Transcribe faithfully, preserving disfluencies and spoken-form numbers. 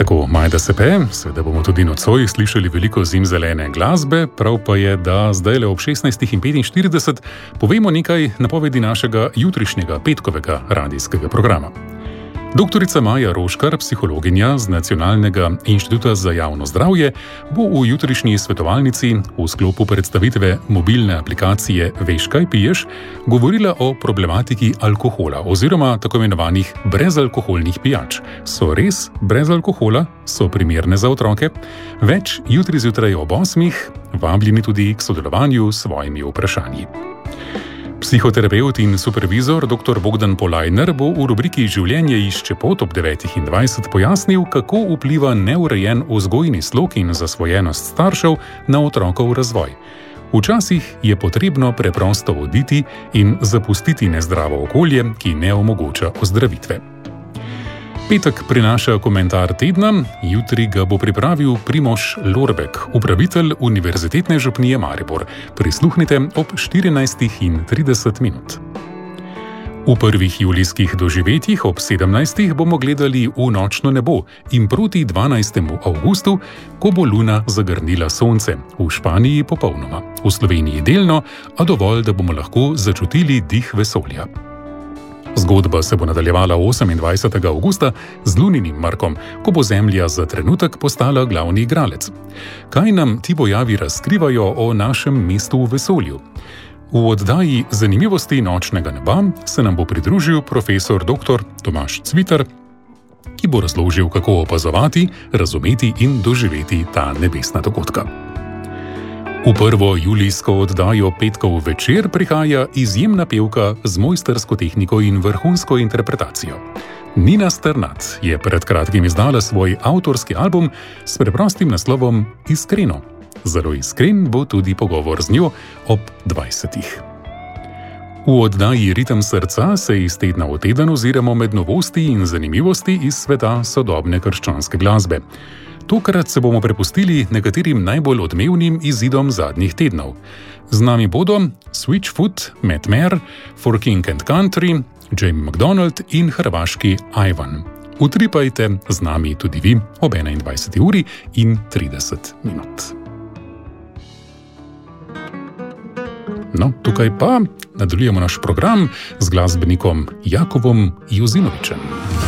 Tako, Majda Sepe, seveda bomo tudi nocoj slišali veliko zimzelene glasbe, prav pa je, da zdajle ob šestnajst petinštirideset povemo nekaj napovedi našega jutrišnjega petkovega radijskega programa. Doktorica Maja Roškar, psihologinja z Nacionalnega inštituta za javno zdravje, bo v jutrišnji svetovalnici v sklopu predstavitve mobilne aplikacije Veš, kaj piješ, govorila o problematiki alkohola oziroma tako imenovanih brezalkoholnih pijač. So res brez alkohola? So primerne za otroke? Več jutri zjutraj ob osmih, vabljeni tudi k sodelovanju s svojimi vprašanji. Psihoterapeut in supervizor dr. Bogdan Polajner bo v rubriki Življenje išče pot ob devetih in dvajset pojasnil, kako vpliva neurejen vzgojni slog in zasvojenost staršev na otrokov razvoj. Včasih je potrebno preprosto oditi in zapustiti nezdravo okolje, ki ne omogoča ozdravitve. Petek prinaša komentar tedna, jutri ga bo pripravil Primož Lorbek, upravitelj Univerzitetne župnije Maribor. Prisluhnite ob štirinajstih in trideset minut. V prvih julijskih doživetjih ob sedemnajstih bomo gledali v nočno nebo in proti dvanajstemu avgustu, ko bo luna zagrnila sonce, v Španiji popolnoma, v Sloveniji delno, a dovolj, da bomo lahko začutili dih vesolja. Zgodba se bo nadaljevala osemindvajsetega avgusta z luninim mrkom, ko bo Zemlja za trenutek postala glavni igralec. Kaj nam ti pojavi razkrivajo o našem mestu v vesolju? V oddaji Zanimivosti nočnega neba se nam bo pridružil profesor doktor Tomaž Cvitar, ki bo razložil, kako opazovati, razumeti in doživeti ta nebesna dogodka. V prvo julijsko oddajo Petkov večer prihaja izjemna pevka z mojstersko tehniko in vrhunsko interpretacijo. Nina Strnad je pred kratkim izdala svoj avtorski album s preprostim naslovom Iskreno. Zelo iskren bo tudi pogovor z njo ob dvajsetih. V oddaji Ritem srca se iz tedna v teden oziramo med novosti in zanimivosti iz sveta sodobne krščanske glasbe. Tokrat se bomo prepustili nekaterim najbolj odmevnim izidom zadnjih tednov. Z nami bodo Switchfoot, Matt Maher, For King and Country, Jamie McDonald in hrvaški Ivan. Utripajte z nami tudi vi ob enaindvajseti uri in trideset minut. No, tukaj pa nadaljujemo naš program z glasbenikom Jakovom Jozinovičem.